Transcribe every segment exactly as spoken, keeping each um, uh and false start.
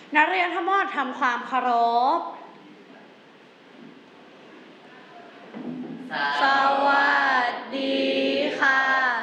นักเรียนทั้งหมดทำความเคารพสวัสดีค่ะ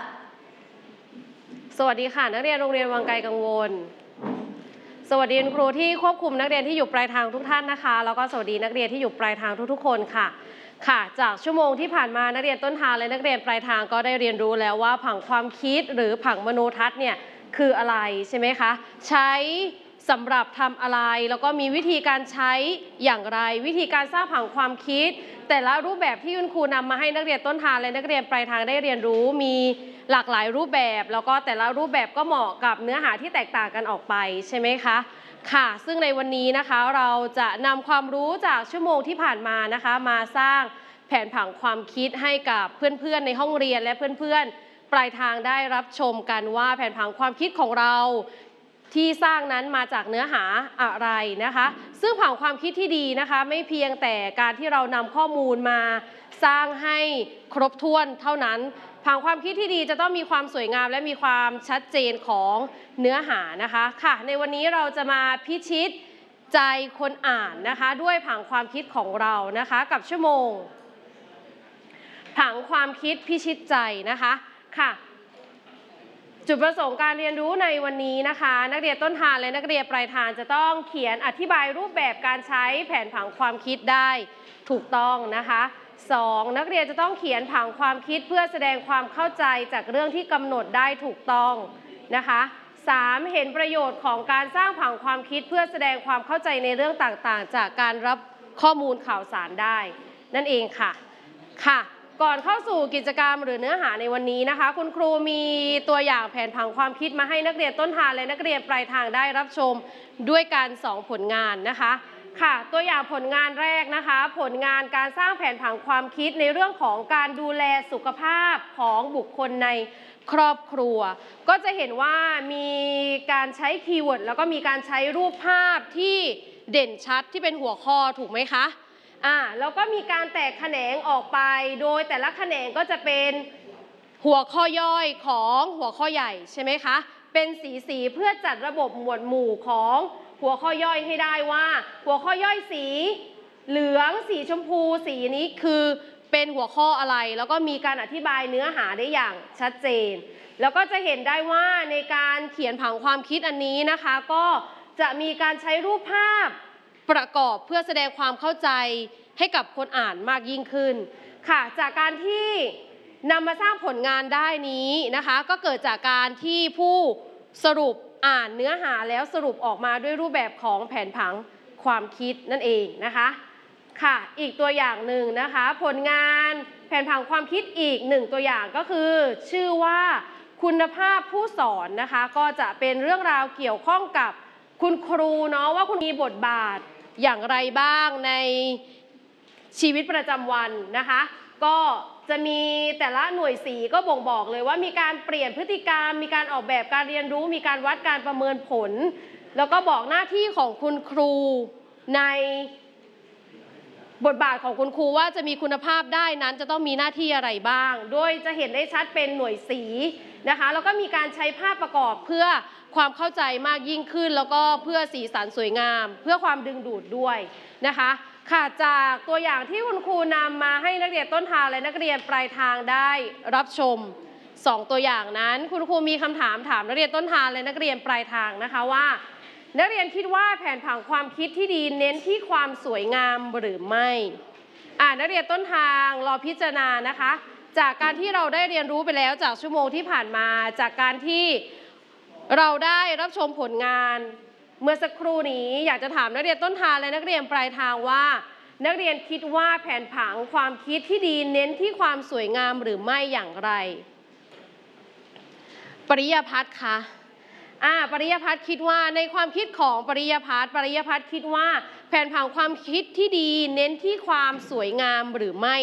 สวัสดีค่ะนักเรียนโรงเรียนวังไกลกังวลสวัสดีคุณครูที่ควบคุมนักเรียนที่อยู่ปลายทางทุกท่านนะคะแล้วก็สวัสดีนักเรียนที่อยู่ปลายทางทุกๆคนค่ะค่ะจากชั่วโมงที่ผ่านมานักเรียนต้นทางและนักเรียนปลายทางก็ได้เรียนรู้แล้วว่าผังความคิดหรือผังมโนทัศน์เนี่ยคืออะไรใช่ไหมคะใช้สำหรับทำอะไรแล้วก็มีวิธีการใช้อย่างไรวิธีการสร้างผังความคิดแต่ละรูปแบบที่คุณครูนำมาให้นักเรียนต้นทางและนักเรียนปลายทางได้เรียนรู้มีหลากหลายรูปแบบแล้วก็แต่ละรูปแบบก็เหมาะกับเนื้อหาที่แตกต่างกันออกไปใช่ไหมคะค่ะซึ่งในวันนี้นะคะเราจะนำความรู้จากชั่วโมงที่ผ่านมานะคะมาสร้างแผนผังความคิดให้กับเพื่อนๆในห้องเรียนและเพื่อนๆปลายทางได้รับชมกันว่าแผนผังความคิดของเราที่สร้างนั้นมาจากเนื้อหาอะไรนะคะซึ่งผังความคิดที่ดีนะคะไม่เพียงแต่การที่เรานำข้อมูลมาสร้างให้ครบถ้วนเท่านั้นผังความคิดที่ดีจะต้องมีความสวยงามและมีความชัดเจนของเนื้อหานะคะค่ะในวันนี้เราจะมาพิชิตใจคนอ่านนะคะด้วยผังความคิดของเรานะคะกับชั่วโมงผังความคิดพิชิตใจนะคะค่ะจุดประสงค์การเรียนรู้ในวันนี้นะคะนักเรียนต้นทางและนักเรียนปลายทางจะต้องเขียนอธิบายรูปแบบการใช้แผนผังความคิดได้ถูกต้องนะคะสองนักเรียนจะต้องเขียนผังความคิดเพื่อแสดงความเข้าใจจากเรื่องที่กำหนดได้ถูกต้องนะคะสามเห็นประโยชน์ของการสร้างผังความคิดเพื่อแสดงความเข้าใจในเรื่องต่างๆจากการรับข้อมูลข่าวสารได้นั่นเองค่ะค่ะก่อนเข้าสู่กิจกรรมหรือเนื้อหาในวันนี้นะคะคุณครูมีตัวอย่างแผนผังความคิดมาให้นักเรียนต้นทางและนักเรียนปลายทางได้รับชมด้วยกันสองผลงานนะคะค่ะตัวอย่างผลงานแรกนะคะผลงานการสร้างแผนผังความคิดในเรื่องของการดูแลสุขภาพของบุคคลในครอบครัวก็จะเห็นว่ามีการใช้คีย์เวิร์ดแล้วก็มีการใช้รูปภาพที่เด่นชัดที่เป็นหัวข้อถูกไหมคะอ่าแล้วก็มีการแตกแขนงออกไปโดยแต่ละแขนงก็จะเป็นหัวข้อย่อยของหัวข้อใหญ่ใช่ไหมคะเป็นสีสีเพื่อจัดระบบหมวดหมู่ของหัวข้อย่อยให้ได้ว่าหัวข้อย่อยสีเหลืองสีชมพูสีนี้คือเป็นหัวข้ออะไรแล้วก็มีการอธิบายเนื้อหาได้อย่างชัดเจนแล้วก็จะเห็นได้ว่าในการเขียนผังความคิดอันนี้นะคะก็จะมีการใช้รูปภาพประกอบเพื่อแสดงความเข้าใจให้กับคนอ่านมากยิ่งขึ้นค่ะจากการที่นำมาสร้างผลงานได้นี้นะคะก็เกิดจากการที่ผู้สรุปอ่านเนื้อหาแล้วสรุปออกมาด้วยรูปแบบของแผนผังความคิดนั่นเองนะคะค่ะอีกตัวอย่างหนึ่งนะคะผลงานแผนผังความคิดอีกหนึ่งตัวอย่างก็คือชื่อว่าคุณภาพผู้สอนนะคะก็จะเป็นเรื่องราวเกี่ยวข้องกับคุณครูเนาะว่าคุณมีบทบาทอย่างไรบ้างในชีวิตประจำวันนะคะก็จะมีแต่ละหน่วยสีก็บ่งบอกเลยว่ามีการเปลี่ยนพฤติกรรมมีการออกแบบการเรียนรู้มีการวัดการประเมินผลแล้วก็บอกหน้าที่ของคุณครูในบทบาทของคุณครูว่าจะมีคุณภาพได้นั้นจะต้องมีหน้าที่อะไรบ้างโดยจะเห็นได้ชัดเป็นหน่วยสีนะคะแล้วก็มีการใช้ภาพประกอบเพื่อความเข้าใจมากยิ่งขึ้นแล้วก็เพื่อสีสันสวยงามเพื่อความดึงดูดด้วยนะคะค่ะจากตัวอย่างที่คุณครูนำมาให้นักเรียนต้นทางและนักเรียนปลายทางได้รับชมสองตัวอย่างนั้นคุณครูมีคำถามถามนักเรียนต้นทางและนักเรียนปลายทางนะคะว่านักเรียนคิดว่าแผนผังความคิดที่ดีเน้นที่ความสวยงามหรือไม่อ่านักเรียนต้นทางรอพิจารณานะคะจากการที่เราได้เรียนรู้ไปแล้วจากชั่วโมงที่ผ่านมาจากการที่เราได้รับชมผลงานเมื่อสักครู่นี้อยากจะถามนักเรียนต้นทางและนักเรียนปลายทางว่านักเรียนคิดว่าแผนผังความคิดที่ดีเน้นที่ความสวยงามหรือไม่อย่างไรปริยพัฒน์คะอ่าปริยพัฒน์คิดว่าในความคิดของปริยพัฒน์ปริยพัฒน์คิดว่าแผนผังความคิดที่ดีเน้นที่ความสวยงามหรือไม่